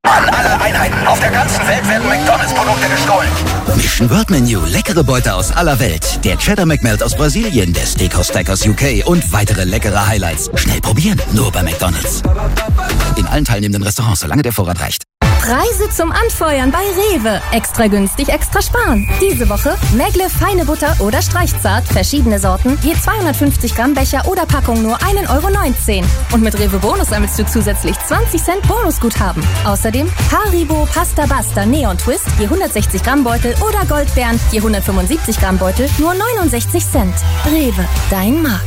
An alle Einheiten auf der ganzen Welt werden McDonalds-Produkte gestohlen. Mission World Menu, leckere Beute aus aller Welt. Der Cheddar McMelt aus Brasilien, der Steakhouse Stack aus UK und weitere leckere Highlights. Schnell probieren, nur bei McDonalds. In allen teilnehmenden Restaurants, solange der Vorrat reicht. Preise zum Anfeuern bei Rewe. Extra günstig, extra sparen. Diese Woche Mägle, feine Butter oder Streichzart, verschiedene Sorten, je 250 Gramm Becher oder Packung nur 1,19 €. Und mit Rewe Bonus sammelst du zusätzlich 20 Cent Bonusguthaben. Außerdem Haribo, Pasta Basta, Neon Twist, je 160 Gramm Beutel oder Goldbeeren, je 175 Gramm Beutel, nur 69 Cent. Rewe, dein Markt.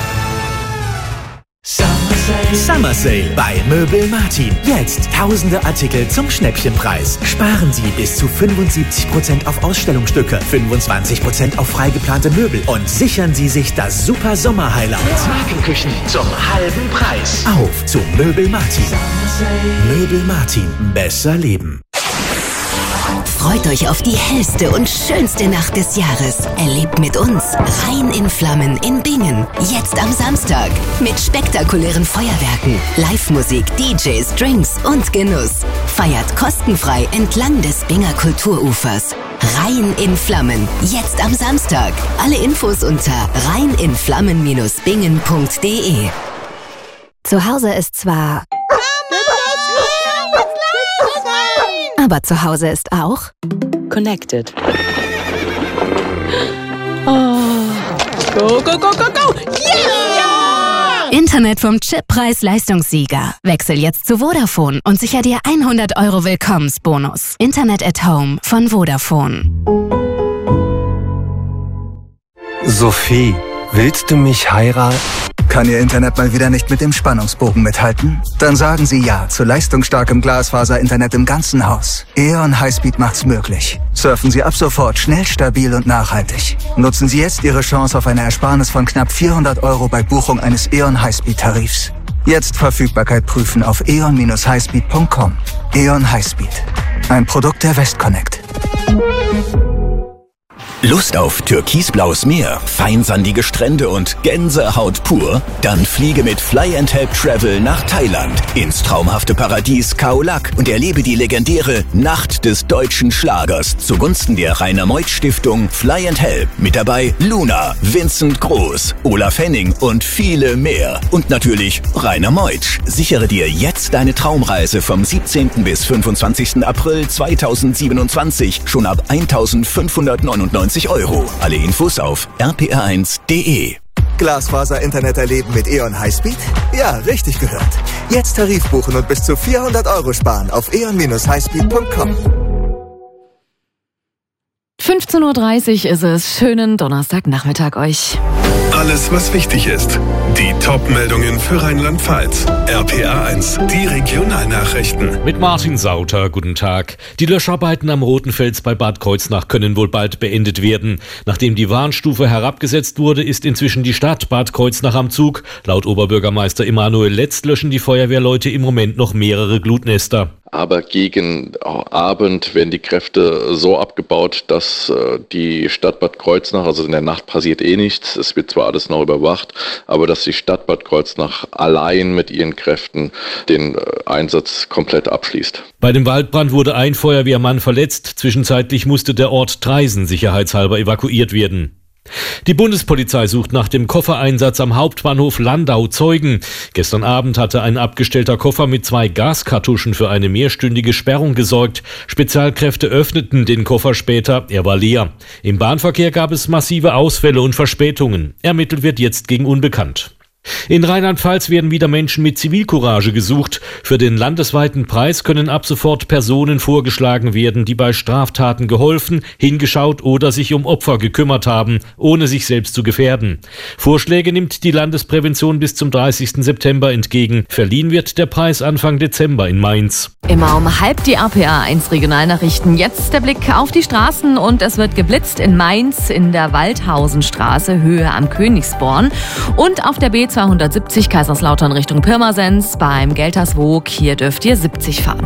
Summer Sale bei Möbel Martin. Jetzt tausende Artikel zum Schnäppchenpreis. Sparen Sie bis zu 75% auf Ausstellungsstücke, 25% auf freigeplante Möbel und sichern Sie sich das super Sommer-Highlight. Markenküchen zum halben Preis. Auf zu Möbel Martin. Möbel Martin. Besser leben. Freut euch auf die hellste und schönste Nacht des Jahres. Erlebt mit uns Rhein in Flammen in Bingen. Jetzt am Samstag. Mit spektakulären Feuerwerken, Live-Musik, DJs, Drinks und Genuss. Feiert kostenfrei entlang des Binger Kulturufers. Rhein in Flammen. Jetzt am Samstag. Alle Infos unter rheininflammen-bingen.de. Zu Hause ist zwar... Aber zu Hause ist auch Connected. Oh. Go, go, go, go, go! Yeah! Internet vom Chippreis-Leistungssieger. Wechsel jetzt zu Vodafone und sicher dir 100 € Willkommensbonus. Internet at Home von Vodafone. Sophie, willst du mich heiraten? Kann Ihr Internet mal wieder nicht mit dem Spannungsbogen mithalten? Dann sagen Sie ja zu leistungsstarkem Glasfaser-Internet im ganzen Haus. E.ON Highspeed macht's möglich. Surfen Sie ab sofort schnell, stabil und nachhaltig. Nutzen Sie jetzt Ihre Chance auf eine Ersparnis von knapp 400 € bei Buchung eines E.ON Highspeed-Tarifs. Jetzt Verfügbarkeit prüfen auf eon-highspeed.com. E.ON Highspeed. Ein Produkt der Westconnect. Lust auf türkisblaues Meer, feinsandige Strände und Gänsehaut pur? Dann fliege mit Fly & Help Travel nach Thailand ins traumhafte Paradies Khao Lak und erlebe die legendäre Nacht des deutschen Schlagers zugunsten der Rainer Meuth Stiftung Fly & Help. Mit dabei Luna, Vincent Groß, Olaf Henning und viele mehr. Und natürlich Rainer Meuth. Sichere dir jetzt deine Traumreise vom 17. bis 25. April 2027 schon ab 1.599 €. Alle Infos auf rpr1.de. Glasfaser-Internet erleben mit E.ON Highspeed? Ja, richtig gehört. Jetzt Tarif buchen und bis zu 400 € sparen auf eon-highspeed.com. 15:30 Uhr ist es. Schönen Donnerstagnachmittag euch. Alles, was wichtig ist. Die Top-Meldungen für Rheinland-Pfalz. RPR1, die Regionalnachrichten. Mit Martin Sauter, guten Tag. Die Löscharbeiten am Rotenfels bei Bad Kreuznach können wohl bald beendet werden. Nachdem die Warnstufe herabgesetzt wurde, ist inzwischen die Stadt Bad Kreuznach am Zug. Laut Oberbürgermeister Emanuel Letz löschen die Feuerwehrleute im Moment noch mehrere Glutnester. Aber gegen Abend werden die Kräfte so abgebaut, dass die Stadt Bad Kreuznach, also in der Nacht passiert eh nichts, es wird zwar alles noch überwacht, aber dass die Stadt Bad Kreuznach allein mit ihren Kräften den Einsatz komplett abschließt. Bei dem Waldbrand wurde ein Feuerwehrmann verletzt. Zwischenzeitlich musste der Ort Traisen sicherheitshalber evakuiert werden. Die Bundespolizei sucht nach dem Koffereinsatz am Hauptbahnhof Landau Zeugen. Gestern Abend hatte ein abgestellter Koffer mit 2 Gaskartuschen für eine mehrstündige Sperrung gesorgt. Spezialkräfte öffneten den Koffer später, er war leer. Im Bahnverkehr gab es massive Ausfälle und Verspätungen. Ermittelt wird jetzt gegen Unbekannt. In Rheinland-Pfalz werden wieder Menschen mit Zivilcourage gesucht. Für den landesweiten Preis können ab sofort Personen vorgeschlagen werden, die bei Straftaten geholfen, hingeschaut oder sich um Opfer gekümmert haben, ohne sich selbst zu gefährden. Vorschläge nimmt die Landesprävention bis zum 30. September entgegen. Verliehen wird der Preis Anfang Dezember in Mainz. Immer um halb die RPR1 Regionalnachrichten. Jetzt der Blick auf die Straßen und es wird geblitzt in Mainz in der Waldhausenstraße, Höhe am Königsborn und auf der B270 Kaiserslautern Richtung Pirmasens beim Gelterswoog. Hier dürft ihr 70 fahren.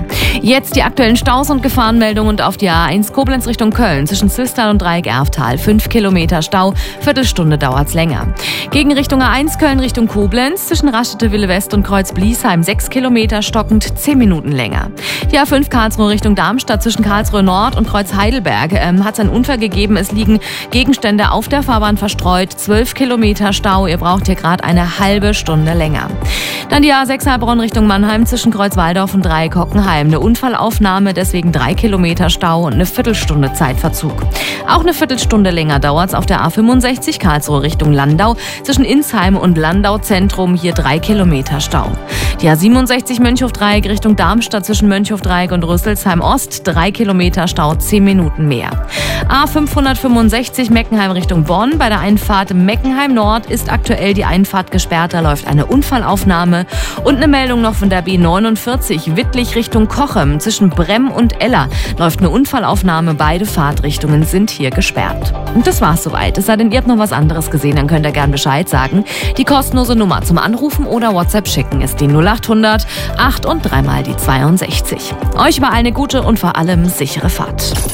Jetzt die aktuellen Staus und Gefahrenmeldungen und auf die A1 Koblenz Richtung Köln zwischen Zilstal und Dreieck-Erftal. 5 Kilometer Stau, Viertelstunde dauert's länger. Gegen Richtung A1 Köln Richtung Koblenz zwischen Raststätte-Wille West und Kreuz-Bliesheim 6 Kilometer stockend, 10 Minuten länger. Die A5 Karlsruhe Richtung Darmstadt zwischen Karlsruhe Nord und Kreuz-Heidelberg hat es einen Unfall gegeben. Es liegen Gegenstände auf der Fahrbahn verstreut. 12 Kilometer Stau. Ihr braucht hier gerade eine halbe Stunde länger. Dann die A6 Heilbronn Richtung Mannheim zwischen Kreuz-Waldorf und Dreieck-Hockenheim. Eine Unfallaufnahme, deswegen 3 Kilometer Stau und eine Viertelstunde Zeitverzug. Auch eine Viertelstunde länger dauert es auf der A65 Karlsruhe Richtung Landau zwischen Insheim und Landau Zentrum. Hier 3 Kilometer Stau. Die A67 Mönchhof-Dreieck Richtung Darmstadt zwischen Mönchhof-Dreieck und Rüsselsheim Ost. 3 Kilometer Stau, 10 Minuten mehr. A565 Meckenheim Richtung Bonn. Bei der Einfahrt Meckenheim Nord ist aktuell die Einfahrt gesperrt. Da läuft eine Unfallaufnahme. Und eine Meldung noch von der B49 Wittlich Richtung Cochem. Zwischen Bremm und Eller läuft eine Unfallaufnahme. Beide Fahrtrichtungen sind hier gesperrt. Und das war's soweit. Es sei denn, ihr habt noch was anderes gesehen, dann könnt ihr gern Bescheid sagen. Die kostenlose Nummer zum Anrufen oder WhatsApp schicken ist die 0800 8 und 3 mal die 62. Euch über eine gute und vor allem sichere Fahrt.